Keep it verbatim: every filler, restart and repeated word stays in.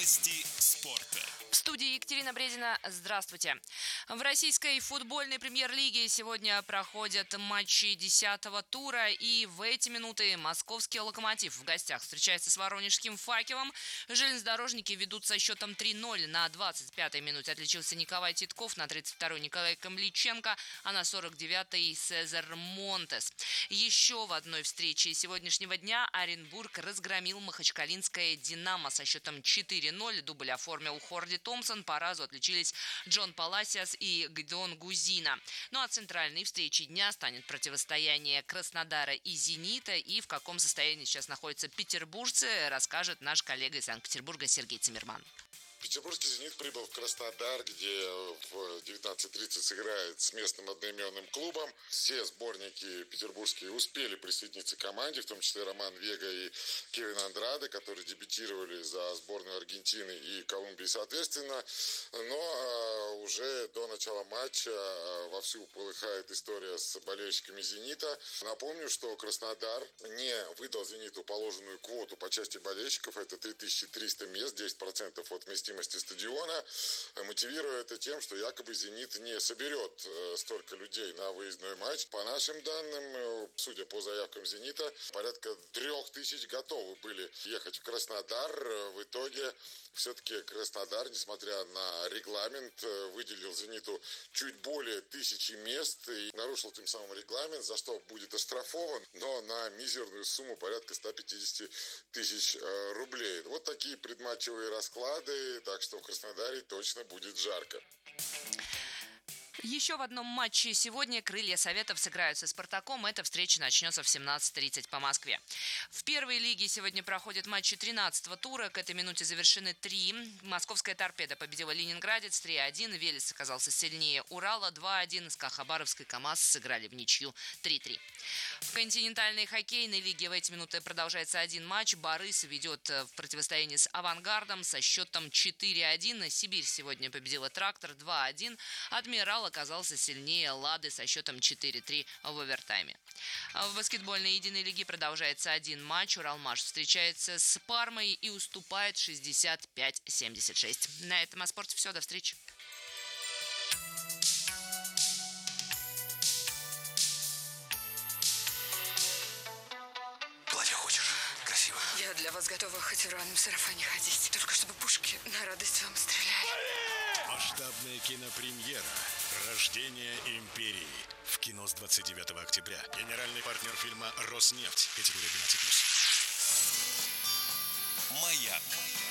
Новости спорта. В студии Екатерина Бредина. Здравствуйте. В российской футбольной премьер-лиге сегодня проходят матчи десятого тура, и в эти минуты московский «Локомотив» в гостях встречается с воронежским «Факелом». Железнодорожники ведут со счетом три ноль. На двадцать пятой минуте отличился Николай Титков, на тридцать второй Николай Камличенко, а на сорок девятой Сезар Монтес. Еще в одной встрече сегодняшнего дня Оренбург разгромил махачкалинское «Динамо» со счетом четыре ноль. Дубль оформил Хорди Томпсон, по разу отличились Джон Паласиас и Гдеон Гузина. Ну а центральной встречей дня станет противостояние Краснодара и «Зенита». И в каком состоянии сейчас находятся петербуржцы, расскажет наш коллега из Санкт-Петербурга Сергей Циммерман. Петербургский «Зенит» прибыл в Краснодар, где в девятнадцать тридцать сыграет с местным одноименным клубом. Все сборники петербургские успели присоединиться к команде, в том числе Роман Вега и Кевин Андраде, которые дебютировали за сборную Аргентины и Колумбии соответственно. Но уже до начала матча вовсю полыхает история с болельщиками «Зенита». Напомню, что Краснодар не выдал «Зениту» положенную квоту по части болельщиков. Это три тысячи триста мест, десять процентов от вместимости стадиона, мотивируя это тем, что якобы «Зенит» не соберет столько людей на выездной матч. По нашим данным, судя по заявкам «Зенита», порядка трех тысяч готовы были ехать в Краснодар. В итоге все-таки Краснодар, несмотря на регламент, выделил «Зениту» чуть более тысячи мест и нарушил тем самым регламент, за что будет оштрафован, но на мизерную сумму порядка ста пятидесяти тысяч рублей. Вот такие предматчевые расклады, так что в Краснодаре точно будет жарко. Еще в одном матче сегодня «Крылья Советов» сыграют со «Спартаком». Эта встреча начнется в семнадцать тридцать по Москве. В первой лиге сегодня проходят матчи тринадцатого тура. К этой минуте завершены три. Московская «Торпеда» победила «Ленинградец» три один. «Велес» оказался сильнее «Урала» два один. СКА Хабаровск и КамАЗ сыграли в ничью три три. В континентальной хоккейной лиге в эти минуты продолжается один матч. «Борис» ведет в противостоянии с «Авангардом» со счетом четыре один. «Сибирь» сегодня победила «Трактор» два один. «Адмирал» оказался сильнее «Лады» со счетом четыре три в овертайме. В баскетбольной единой лиге продолжается один матч. «Уралмаш» встречается с «Пармой» и уступает шестьдесят пять семьдесят шесть. На этом о спорте все. До встречи. Платье хочешь? Красиво. Я для вас готова хоть в рваном сарафане ходить. Только чтобы пушки на радость вам стреляли. Масштабная кинопремьера «Рождение империи» в кино с двадцать девятого октября. Генеральный партнер фильма «Роснефть». Категория двенадцать плюс. Маяк.